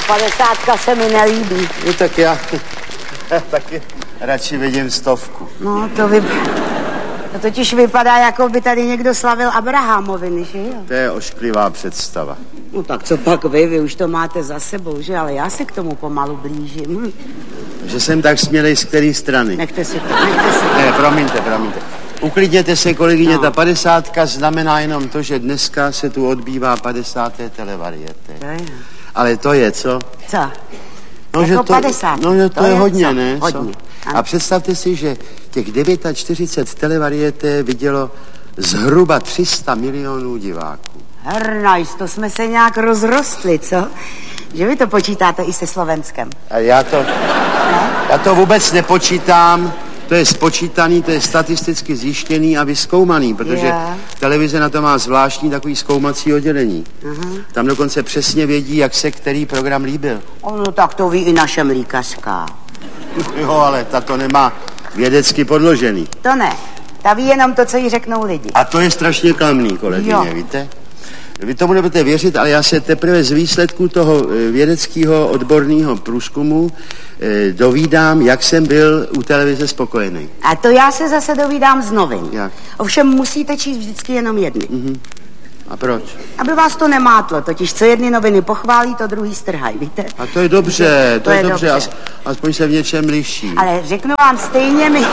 Ta 50 se mi nelíbí. No tak já taky radši vidím 100. No, to totiž vypadá, jako by tady někdo slavil Abrahamoviny, že jo? To je ošklivá představa. No tak co pak vy už to máte za sebou, že? Ale já se k tomu pomalu blížím. Že jsem tak smělej z které strany? Nechte si to. Ne, promiňte. Uklidněte se, kolegyně, No. Ta 50 znamená jenom to, že dneska se tu odbývá 50. televariéty. Ale to je, co? Co? No, jako 50. No, že to je hodně, co? ne? Hodně. A představte si, že těch 49 televariété vidělo zhruba 300 milionů diváků. Hernajs, to jsme se nějak rozrostli, co? Že vy to počítáte i se Slovenskem. A já to vůbec nepočítám. To je spočítaný, to je statisticky zjištěný a vyzkoumaný, protože televize na to má zvláštní takový zkoumací oddělení. Tam dokonce přesně vědí, jak se který program líbil. No tak to ví i naše mlíkařka. Jo, ale ta to nemá vědecky podložený. To ne. Ta ví jenom to, co jí řeknou lidi. A to je strašně klamný, kolegyně, víte? Vy tomu nebudete věřit, ale já se teprve z výsledků toho vědeckého odborného průzkumu dovídám, jak jsem byl u televize spokojený. A to já se zase dovídám z novin. Jak? Ovšem musíte číst vždycky jenom jedny. A proč? Aby vás to nemátlo, totiž co jedny noviny pochválí, to druhý strhají, víte? A to je dobře, to je dobře. Aspoň se v něčem liší. Ale řeknu vám, stejně mi...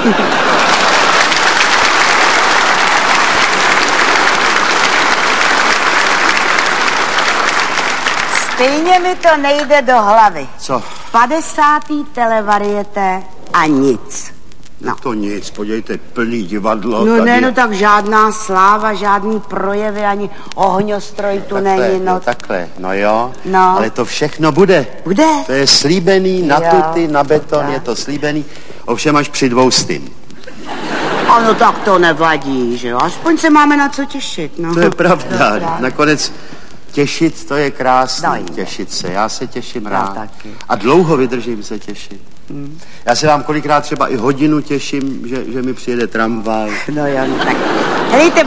Stejně mi to nejde do hlavy. Co? 50. televariété a nic. No. To nic, podívejte, plný divadlo. No tady ne, no tak žádná sláva, žádný projevy, ani ohňostroj tu není. No takhle, no jo, no. Ale to všechno bude. Bude? To je slíbený, na tuty, na beton, tak. Je to slíbený, ovšem až při 200. Ano, tak to nevadí, že jo, aspoň se máme na co těšit, no. To je pravda, nakonec těšit, to je krásné, no, těšit se, já se těším rád. Taky. A dlouho vydržím se těšit. Já se vám kolikrát třeba i hodinu těším, že mi přijede tramvaj. No jo, no tak. Helejte,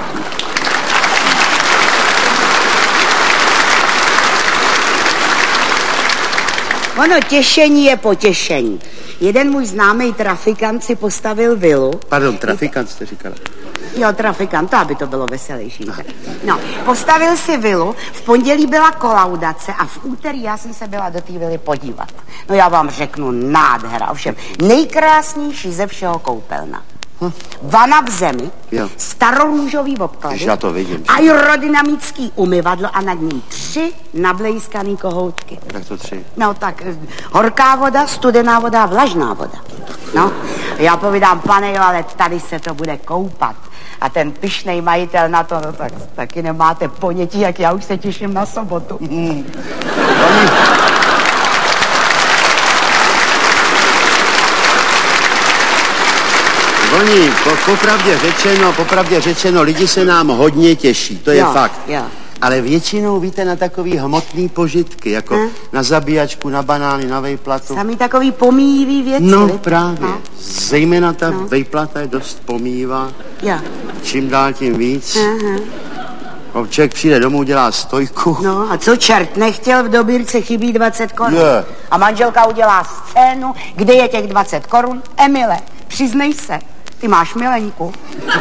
ono těšení je potěšení. Jeden můj známý trafikant si postavil vilu. Pardon, trafikant jste říkala. Jo, trafikant, to aby to bylo veselější. No, postavil si vilu, v pondělí byla kolaudace a v úterý já jsem se byla do té vily podívat. No já vám řeknu, nádhera, ovšem nejkrásnější ze všeho koupelna. Vana v zemi, starorůžový obklady, já to vidím. aerodynamický umyvadlo a nad ním 3 nablejskaný kohoutky. Jak to 3? No tak horká voda, studená voda a vlažná voda. No, já povídám, pane jo, ale tady se to bude koupat. A ten pyšnej majitel na to, no tak taky nemáte ponětí, jak já už se těším na sobotu. Oni, popravdě řečeno, lidi se nám hodně těší, to je fakt. Jo. Ale většinou, víte, na takový hmotný požitky, jako na zabíjačku, na banány, na vejplatu. Samý takový pomíjivý věci. No právě, zejména ta vejplata je dost pomíjivá. Čím dál tím víc. Člověk přijde domů, dělá stojku. No a co čert nechtěl, v dobírce chybí 20 korun. A manželka udělá scénu, kde je těch 20 korun. Emile, přiznej se, ty máš milenku.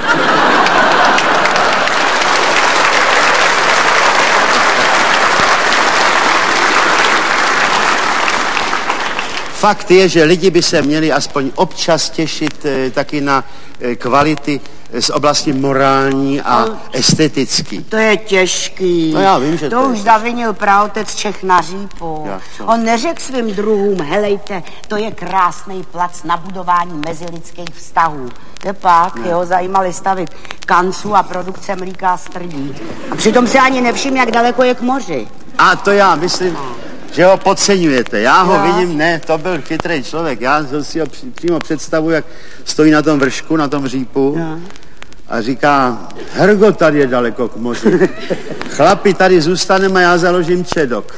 Fakt je, že lidi by se měli aspoň občas těšit taky na kvality z oblasti morální a estetický. To je těžký. No já vím, že to už zavinil praotec Čech na řípu. On neřekl svým druhům, helejte, to je krásný plac na budování mezilidských vztahů. Tepak, jeho zajímali stavit kanců a produkce mlíka a strdí. A přitom si ani nevšim, jak daleko je k moři. A to já myslím, že ho podceňujete. Já ho vidím, ne, to byl chytrý člověk. Já si ho přímo představuji, jak stojí na tom vršku, na tom řípu a říká, Hergo, tady je daleko k moři. Chlapi, tady zůstaneme a já založím čedok.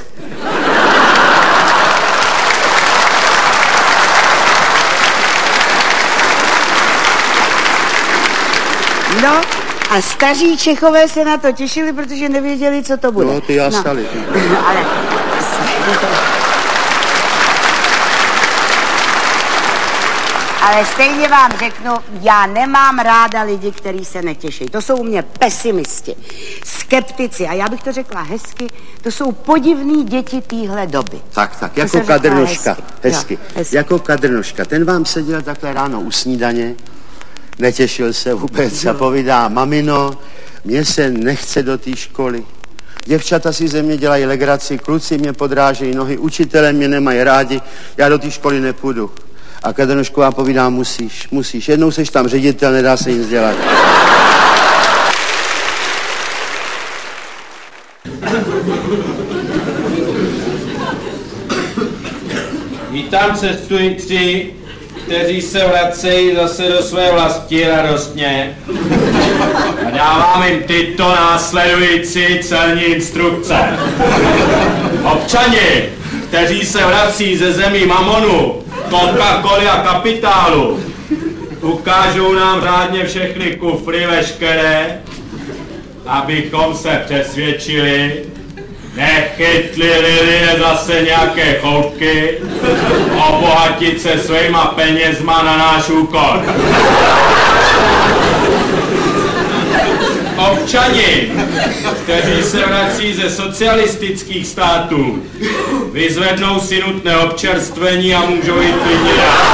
No, a staří Čechové se na to těšili, protože nevěděli, co to bude. No, ty já stali. Ale Ale stejně vám řeknu, já nemám ráda lidi, kteří se netěší. To jsou u mě pesimisti, skeptici a já bych to řekla hezky, to jsou podivný děti téhle doby. Tak, jako Kadrnoška. Hezky. Jako Kadrnoška. Ten vám seděl takhle ráno u snídaně, netěšil se vůbec a povídá, mamino, mně se nechce do té školy. Děvčata si ze mě dělají legraci, kluci mě podrážejí nohy, učitelé mě nemají rádi, já do té školy nepůjdu. A Kadrnošková povídá, musíš. Jednou seš tam ředitel, nedá se nic dělat. Vítám cestující, kteří se vracejí zase do své vlasti radostně. A dávám jim tyto následující celní instrukce. Občani, kteří se vrací ze zemí Mamonu, Coca-Coly a kapitálu, ukážou nám řádně všechny kufry veškeré, abychom se přesvědčili, nechytlili zase nějaké choutky, obohatit se svýma penězma na náš úkor. Občani, kteří se vrací ze socialistických států, vyzvednou si nutné občerstvení a můžou jít klidně dál.